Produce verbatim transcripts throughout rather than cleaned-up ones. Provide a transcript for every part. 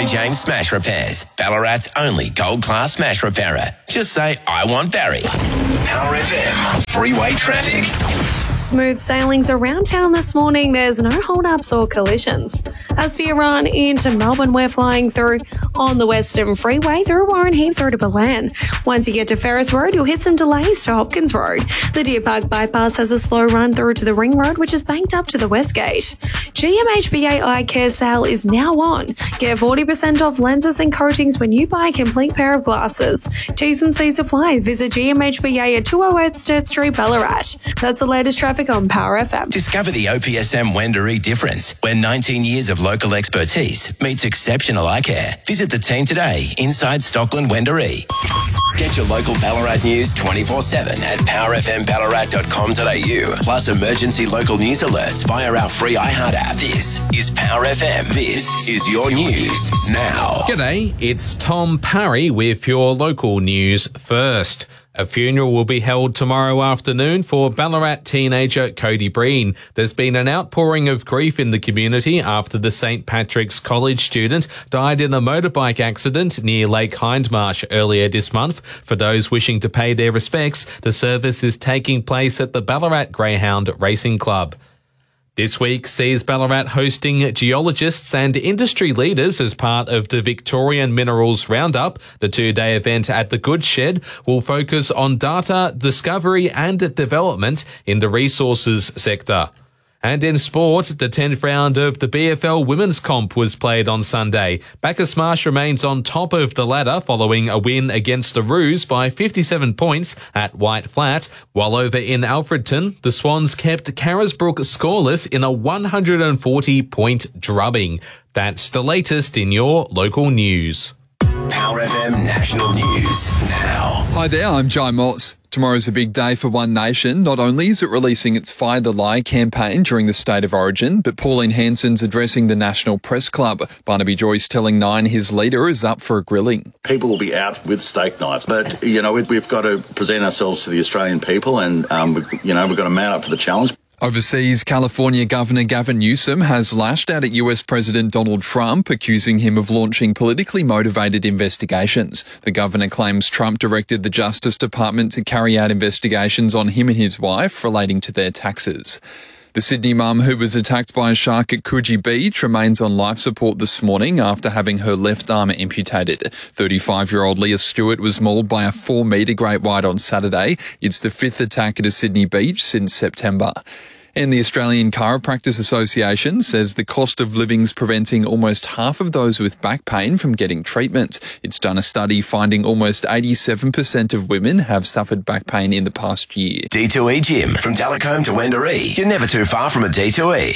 James Smash Repairs, Ballarat's only gold-class smash repairer. Just say, I want Barry. Power F M, freeway traffic. Smooth sailings around town this morning. There's no hold-ups or collisions. As for your run into Melbourne, we're flying through on the Western Freeway through Warren Heath through to Belen. Once you get to Ferris Road, you'll hit some delays to Hopkins Road. The Deer Park bypass has a slow run through to the Ring Road, which is banked up to the West Gate. G M H B A Eye Care sale is now on. Get forty percent off lenses and coatings when you buy a complete pair of glasses. T's and C's apply. Visit G M H B A at two oh eight Sturt Street, Ballarat. That's the latest traffic on Power F M. Discover the O P S M Wendouree difference, where nineteen years of local expertise meets exceptional eye care. Visit the team today inside Stockland Wendouree. Get your local Ballarat news twenty-four seven at power f m ballarat dot com dot a u. Plus emergency local news alerts via our free iHeart app. This is Power F M. This is your news now. G'day, it's Tom Parry with your local news first. A funeral will be held tomorrow afternoon for Ballarat teenager Cody Breen. There's been an outpouring of grief in the community after the Saint Patrick's College student died in a motorbike accident near Lake Hindmarsh earlier this month. For those wishing to pay their respects, the service is taking place at the Ballarat Greyhound Racing Club. This week sees Ballarat hosting geologists and industry leaders as part of the Victorian Minerals Roundup. The two-day event at the Goods Shed will focus on data, discovery and development in the resources sector. And in sport, the tenth round of the B F L Women's Comp was played on Sunday. Bacchus Marsh remains on top of the ladder following a win against the Roos by fifty-seven points at White Flat, while over in Alfredton, the Swans kept Carisbrook scoreless in a one hundred forty point drubbing. That's the latest in your local news. Power F M National News now. Hi there, I'm Jai Moss. Tomorrow's a big day for One Nation. Not only is it releasing its Find the Lie campaign during the State of Origin, but Pauline Hanson's addressing the National Press Club. Barnaby Joyce telling Nine his leader is up for a grilling. People will be out with steak knives, but, you know, we've got to present ourselves to the Australian people and, um, you know, we've got to mount up for the challenge. Overseas, California Governor Gavin Newsom has lashed out at U S President Donald Trump, accusing him of launching politically motivated investigations. The governor claims Trump directed the Justice Department to carry out investigations on him and his wife relating to their taxes. The Sydney mum who was attacked by a shark at Coogee Beach remains on life support this morning after having her left arm amputated. thirty-five-year-old Leah Stewart was mauled by a four-metre great white on Saturday. It's the fifth attack at a Sydney beach since September. And the Australian Chiropractors Association says the cost of living's preventing almost half of those with back pain from getting treatment. It's done a study finding almost eighty-seven percent of women have suffered back pain in the past year. D two E Gym, from Talcombe to Wendouree. You're never too far from a D two E.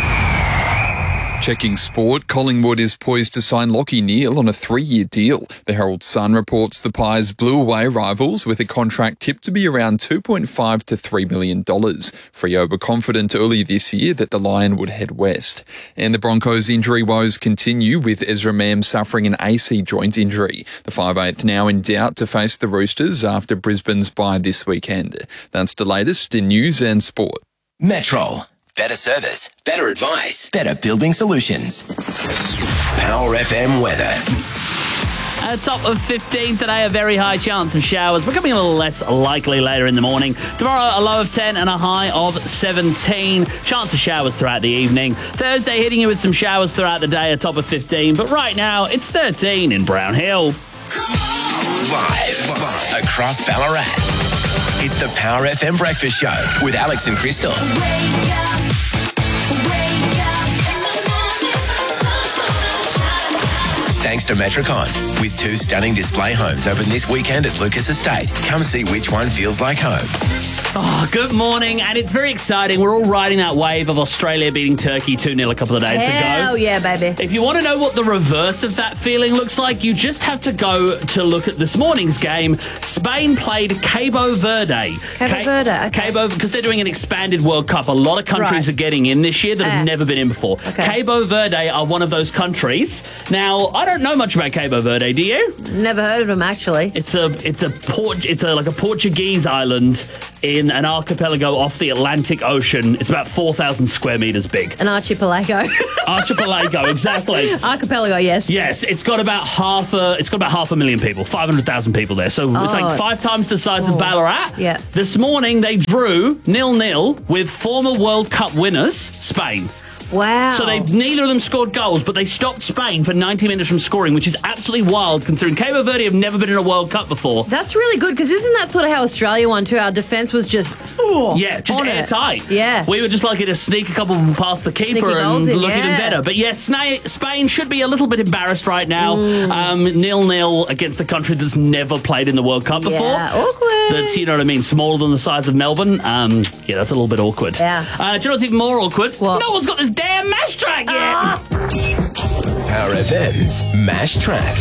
Checking sport, Collingwood is poised to sign Lachie Neale on a three-year deal. The Herald Sun reports the Pies blew away rivals with a contract tipped to be around two point five to three million dollars. Freo were confident earlier this year that the Lion would head west. And the Broncos' injury woes continue, with Ezra Mam suffering an A C joint injury. The five-eighth now in doubt to face the Roosters after Brisbane's bye this weekend. That's the latest in news and sport. Metrol. Better service, better advice, better building solutions. Power F M weather. At a top of fifteen today, a very high chance of showers, becoming a little less likely later in the morning. Tomorrow, a low of ten and a high of seventeen. Chance of showers throughout the evening. Thursday, hitting you with some showers throughout the day, a top of fifteen. But right now, it's thirteen in Brown Hill. Live across Ballarat. It's the Power F M Breakfast Show with Alex and Crystal. Thanks to Metricon, with two stunning display homes open this weekend at Lucas Estate. Come see which one feels like home. Oh, good morning, and it's very exciting. We're all riding that wave of Australia beating Turkey two nil a couple of days Hell ago. Hell yeah, baby. If you want to know what the reverse of that feeling looks like, you just have to go to look at this morning's game. Spain played Cabo Verde. Cabo Ca- Verde, okay. Cabo, because they're doing an expanded World Cup. A lot of countries Right. are getting in this year that have Uh, never been in before. okay. Cabo Verde are one of those countries. Now, I don't know much about Cabo Verde, do you? Never heard of them, actually. It's a, it's a port, it's a like a Portuguese island in an archipelago off the Atlantic Ocean. It's about four thousand square metres big. An archipelago. Archipelago, exactly. Archipelago, yes. Yes, it's got about half a it's got about half a million people, five hundred thousand people there. So Oh, it's like five times the size of oh. Ballarat. Yeah. This morning they drew nil-nil with former World Cup winners, Spain. Wow. So they neither of them scored goals, but they stopped Spain for ninety minutes from scoring, which is absolutely wild considering Cabo Verde have never been in a World Cup before. That's really good, because isn't that sort of how Australia won too? Our defence was just oh, Yeah, just on it. airtight. Yeah. We were just lucky to sneak a couple past the keeper Sneaky and goals in, look yeah. even better. But yes, Sna- Spain should be a little bit embarrassed right now. Mm. Um, nil-nil against a country that's never played in the World Cup before. Yeah, awkward. That's, you know what I mean, smaller than the size of Melbourne. Um, yeah, that's a little bit awkward. Yeah. Uh, do you know what's even more awkward? What? No one's got this damn mash track yet. Ah. Power F M's Mash Track.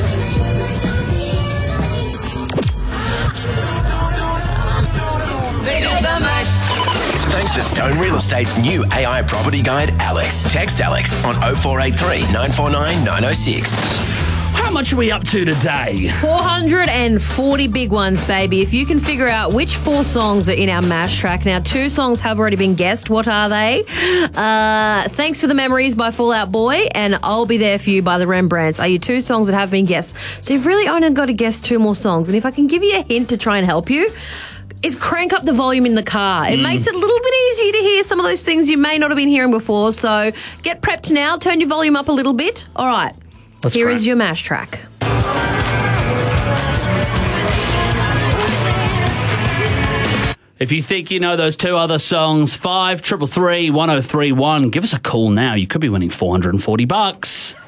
Thanks to Stone Real Estate's new A I property guide, Alex. Text Alex on oh four eight three, nine four nine, nine oh six. How much are we up to today? four hundred forty big ones, baby. If you can figure out which four songs are in our mash track. Now, two songs have already been guessed. What are they? Uh, Thanks for the Memories by Fall Out Boy and I'll Be There For You by the Rembrandts are your two songs that have been guessed. So you've really only got to guess two more songs. And if I can give you a hint to try and help you, is crank up the volume in the car. It mm. makes it a little bit easier to hear some of those things you may not have been hearing before. So get prepped now. Turn your volume up a little bit. All right. Let's Here crack. is your mash track. If you think you know those two other songs, five triple three one oh three one, give us a call now. You could be winning four hundred forty bucks.